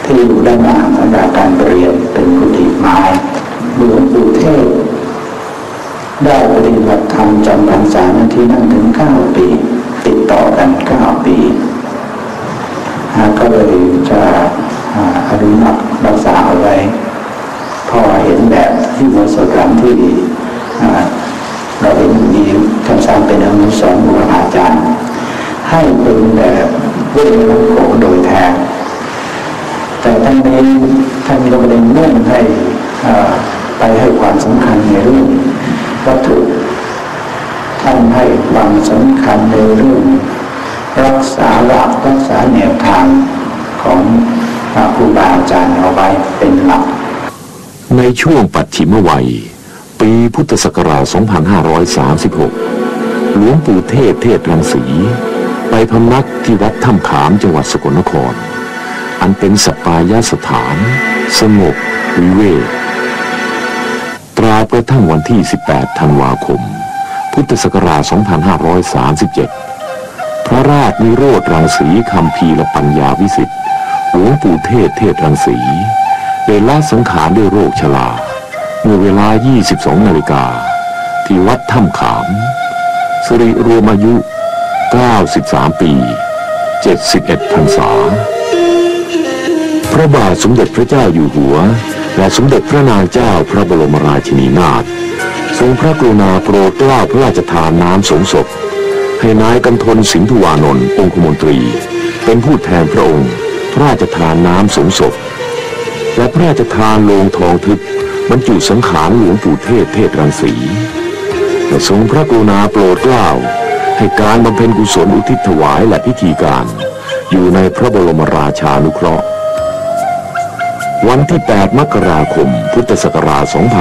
ที่อยู่ด้านหน้าสำหรับการเรียนเป็นกุฏิไม้หลวงปู่เทศได้ปฏิบัติธรรมจำพรรษาที่นั่นถึง9 ปีติดต่อกัน9 ปีก็เลยจะอนุรักษาเอาไว้พอเห็นแบบที่วัดสวนที่เราเห็นมีท่านสร้างเป็นอนุสรณ์บูรพาจารย์ให้เป็นแบบเวทมนต์ของโดยแท้แต่ท่านนี้ท่านก็ไม่ได้มุ่งให้ไปให้ความสำคัญในเรื่องวัตถุท่านให้ความสำคัญในเรื่องรักษาหลักรักษาแนวทางของครูบาอาจารย์เอาไว้เป็นหลักในช่วงปัจฉิมวัยปีพุทธศักราช 2536 หลวงปู่เทศรังสีไปพำนักที่วัดถ้ำขามจังหวัดสกลนครอันเป็นสัปปายสถานสงบวิเวกตราบกระทั่งวันที่ 18 ธันวาคม พุทธศักราช 2537 พระราชนิโรธรังสีคัมภีรปัญญาวิสิทธิ์หลวงปู่เทศรังสีได้ละสังขารด้วยโรคชราเมื่อเวลา 22 นาฬิกาที่วัดถ้ำขามสิริรวมอายุ 93 ปี 71 พรรษาพระบาทสมเด็จพระเจ้าอยู่หัวและสมเด็จพระนางเจ้าพระบรมราชินีนาถทรงพระกรุณาโปรดเกล้าพระราชทานน้ำสงศพให้นายกำธลสิงห์ทวานนท์องคมนตรีเป็นผู้แทนพระองค์พระราชทานน้ำสงศพและพระราชทานโลงทองทึบบรรจุสังขารหลวงปู่เทศรังสีและทรงพระกรุณาโปรดเกล้าให้การบำเพ็ญกุศลอุทิศถวายและพิธีการอยู่ในพระบรมราชานุเคราะห์วันที่ 8 มกราคม พุทธศักราช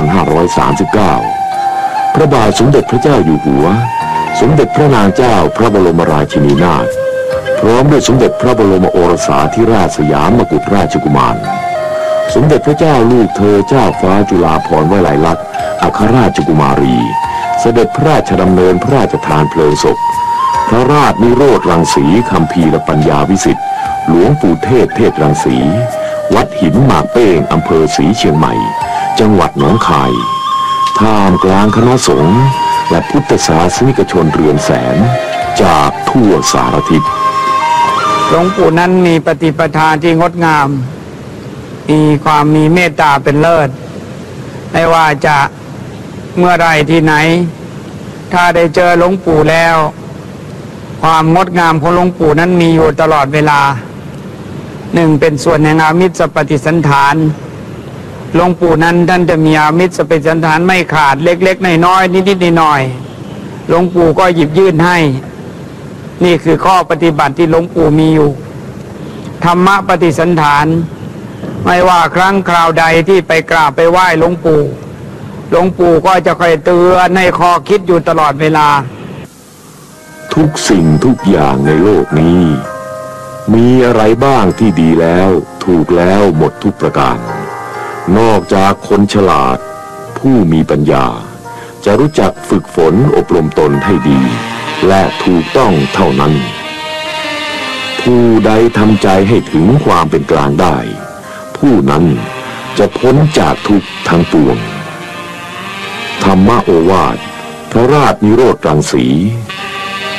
2539 พระบาทสมเด็จพระเจ้าอยู่หัวสมเด็จพระนางเจ้าพระบรมราชินีนาถพร้อมด้วยสมเด็จพระบรมโอรสาธิราชสยามกุฎราชกุมารสมเด็จพระเจ้าลูกเธอเจ้าฟ้าจุฬาภรณ์วลัยลักษณ์อัครราชกุมารีเสด็จพระราชดำเนินพระราชทานเพลิงศพพระราชนิโรธรังสีคัมภีรปัญญาวิสิทธิ์หลวงปู่เทศรังสีวัดหินหมากเป้งอำเภอศรีเชียงใหม่จังหวัดหนองคายท่ามกลางคณะสงฆ์และพุทธศาสนิกชนเรือนแสนจากทั่วสารทิศหลวงปู่นั้นมีปฏิปทาที่งดงามมีความมีเมตตาเป็นเลิศไม่ว่าจะเมื่อไรที่ไหนถ้าได้เจอหลวงปู่แล้วความงดงามของหลวงปู่นั้นมีอยู่ตลอดเวลาหนึ่งเป็นส่วนแห่งอามิสปฏิสันฐานหลวงปู่นั้นท่านจะมีอามิสปฏิสันฐานไม่ขาดเล็กๆน้อยๆนิดๆหน่อยๆหลวงปู่ก็หยิบยื่นให้นี่คือข้อปฏิบัติที่หลวงปู่มีอยู่ธรรมะปฏิสันฐานไม่ว่าครั้งคราวใดที่ไปกราบไปไหว้หลวงปู่ก็จะคอยเตือนให้คอคิดอยู่ตลอดเวลาทุกสิ่งทุกอย่างในโลกนี้มีอะไรบ้างที่ดีแล้วถูกแล้วหมดทุกประการนอกจากคนฉลาดผู้มีปัญญาจะรู้จักฝึกฝนอบรมตนให้ดีและถูกต้องเท่านั้นผู้ใดทำใจให้ถึงความเป็นกลางได้ผู้นั้นจะพ้นจากทุกข์ทั้งปวงธรรมโอวาทพระราชนิโรธรังสี